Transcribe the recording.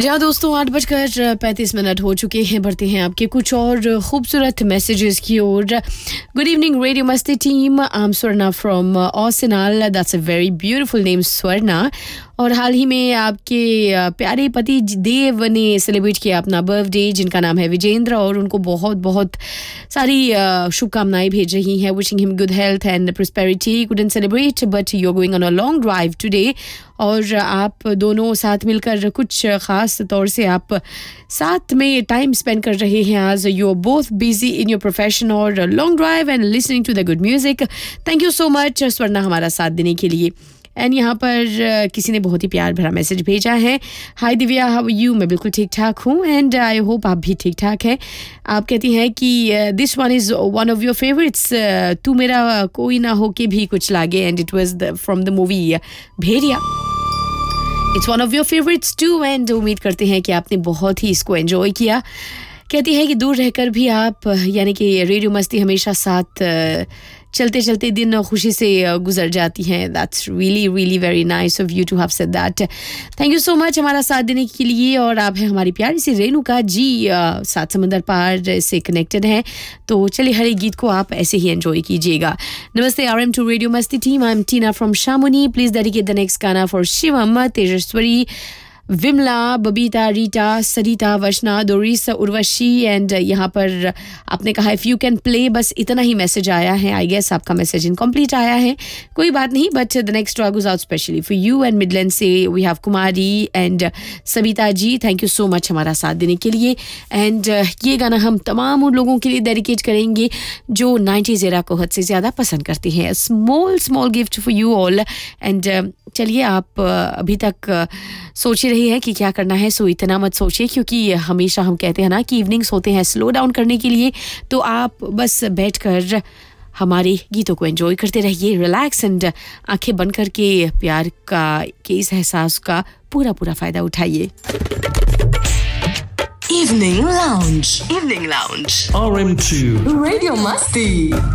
जहाँ दोस्तों 8:35 हो चुके हैं. बढ़ते हैं आपके कुछ और खूबसूरत मैसेजेस की ओर. गुड इवनिंग रेडियो मस्ती team. I am Swarna from ऑसिनाल. That's a very beautiful name Swarna. और हाल ही में आपके प्यारे पति देव ने सेलिब्रेट किया अपना बर्थडे, जिनका नाम है विजेंद्र, और उनको बहुत बहुत सारी शुभकामनाएं भेज रही हैं. Wishing him good health and prosperity. Couldn't celebrate but you are going on a long drive today. और आप दोनों साथ मिलकर कुछ ख़ास तौर से आप साथ में टाइम स्पेंड कर रहे हैं. आज you are both busy in your profession और long drive and listening to the good music. Thank you so much Swarna हमारा साथ देने के लिए. एंड यहाँ पर किसी ने बहुत ही प्यार भरा मैसेज भेजा है. हाय दिव्या, हाउ यू? मैं बिल्कुल ठीक ठाक हूँ एंड आई होप आप भी ठीक ठाक हैं. आप कहती हैं कि this one is one of your favourites. तू मेरा कोई ना हो के भी कुछ लागे, and it was from the movie Bhediya. It's one of your favourites to and उम्मीद करते हैं कि आपने बहुत ही इसको एंजॉय किया. कहती है कि दूर रहकर भी आप, यानी कि रेडियो मस्ती हमेशा साथ चलते चलते दिन खुशी से गुजर जाती हैं. That's really really very nice of you to have said that. Thank you so much हमारा साथ देने के लिए. और आप हैं हमारी प्यारी सी रेणुका जी, सात समंदर पार से कनेक्टेड हैं. तो चलिए हर एक गीत को आप ऐसे ही एंजॉय कीजिएगा. नमस्ते RM टू रेडियो मस्ती team. I am Tina from शामुनी. Please dedicate the next गाना for Shivam, तेजस्वरी, Vimla, Babita, Rita, Sarita, वशना, दोरिस, Urvashi. And यहाँ पर आपने कहा इफ़ यू कैन प्ले, बस इतना ही मैसेज आया है. आई गेस आपका मैसेज इनकम्प्लीट आया है. कोई बात नहीं, but the next track goes out specially for you. And Midland से we have Kumari and Sabita ji. Thank you so much हमारा साथ देने के लिए. एंड ये गाना हम तमाम उन लोगों के लिए डेडिकेट करेंगे जो 90s एरा को हद से ज़्यादा पसंद करते हैं. Small gift for you all. And चलिए, आप अभी तक सोच रही हैं कि क्या करना है, सो इतना मत सोचिए, क्योंकि हमेशा हम कहते हैं ना कि इवनिंग्स होते हैं स्लो डाउन करने के लिए. तो आप बस बैठकर हमारे गीतों को एंजॉय करते रहिए, रिलैक्स एंड आंखें बंद करके प्यार के इस एहसास का पूरा फ़ायदा उठाइए. Evening Lounge. RM2 Radio Masti.